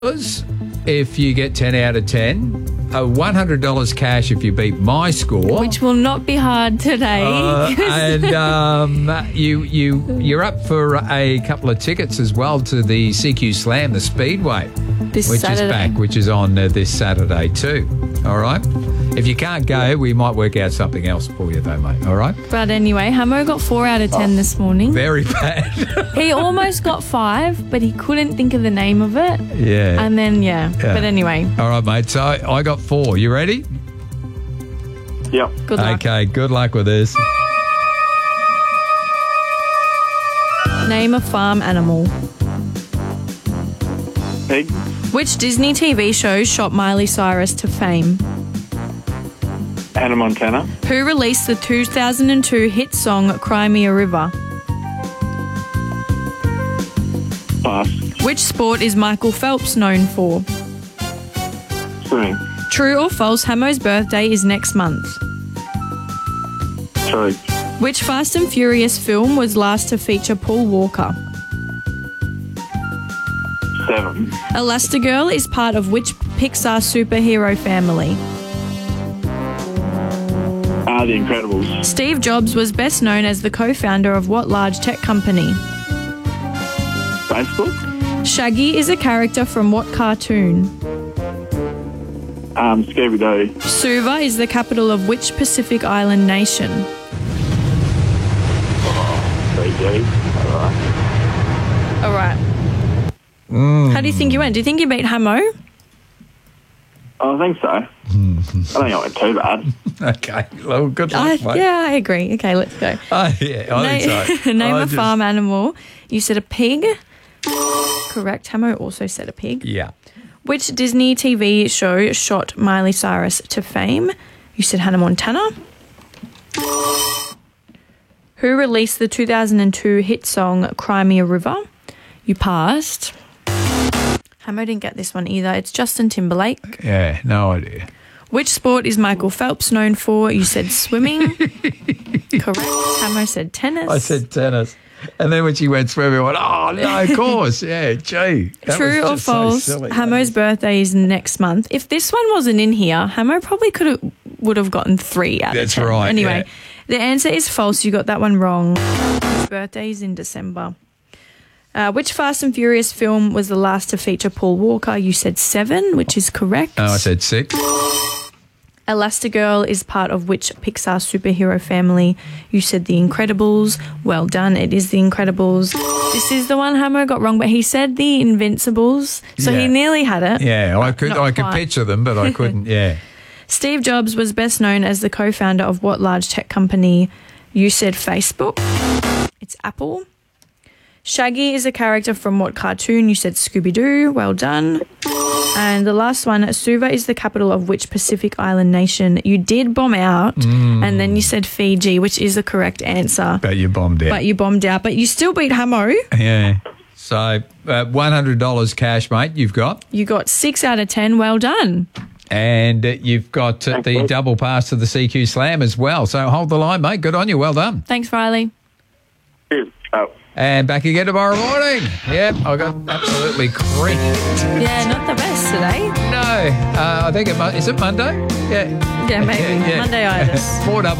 if you get 10 out of 10. $100 cash if you beat my score. Which will not be hard today. You're up for a couple of tickets as well to the CQ Slam, the Speedway, which Saturday. is back, which is on this Saturday too. All right? If you can't go, we might work out something else for you though, mate. All right? But anyway, Hamo got 4 out of 10 this morning. Very bad. He almost got 5, but he couldn't think of the name of it. Yeah. And then, But anyway. All right, mate. So I got 4. You ready? Yep. Good luck. Okay, good luck with this. Name a farm animal. Pig. Which Disney TV show shot Miley Cyrus to fame? Hannah Montana. Who released the 2002 hit song Cry Me a River? Pass. Which sport is Michael Phelps known for? Swimming. True or false, Hamo's birthday is next month. True. Which Fast and Furious film was last to feature Paul Walker? 7. Elastigirl is part of which Pixar superhero family? The Incredibles. Steve Jobs was best known as the co-founder of what large tech company? Facebook. Shaggy is a character from what cartoon? Scooby-Doo. Suva is the capital of which Pacific Island nation? Fiji. All right. How do you think you went? Do you think you beat Hamo? I think so. I don't think I went too bad. Okay. Well, good luck, mate. Yeah, I agree. Okay, let's go. I think so. Name a farm animal. You said a pig. Correct. Hamo also said a pig. Yeah. Which Disney TV show shot Miley Cyrus to fame? You said Hannah Montana. Who released the 2002 hit song Cry Me a River? You passed. Hamo didn't get this one either. It's Justin Timberlake. Yeah, no idea. Which sport is Michael Phelps known for? You said swimming. Correct. Hamo said tennis. I said tennis. And then when she went swimming, I went, oh, no, of course. Yeah, gee. That True was or just so false? silly. Hamo's birthday is next month. If this one wasn't in here, Hamo probably would have gotten 3 out That's of 10. right, Anyway, yeah. the answer is false. You got that one wrong. His birthday is in December. Which Fast and Furious film was the last to feature Paul Walker? You said 7, which is correct. No, I said 6. Elastigirl is part of which Pixar superhero family? You said The Incredibles. Well done. It is The Incredibles. This is the one Hamo got wrong, but he said The Invincibles, so he nearly had it. Yeah, I could Not quite. picture them, but I couldn't, yeah. Steve Jobs was best known as the co-founder of what large tech company? You said Facebook. It's Apple. Shaggy is a character from what cartoon? You said Scooby-Doo. Well done. And the last one, Suva is the capital of which Pacific Island nation? You did bomb out, and then you said Fiji, which is the correct answer. But you bombed out. But you bombed out. But you still beat Hamo. Yeah. So $100 cash, mate, you've got. You got 6 out of 10. Well done. And you've got the double pass to the CQ Slam as well. So hold the line, mate. Good on you. Well done. Thanks, Riley. Oh. And back again tomorrow morning. Yep, I got absolutely creamed. Yeah, not the best today. No, I think is it Monday? Yeah. Yeah, maybe. Yeah. Monday-itis. 4 double.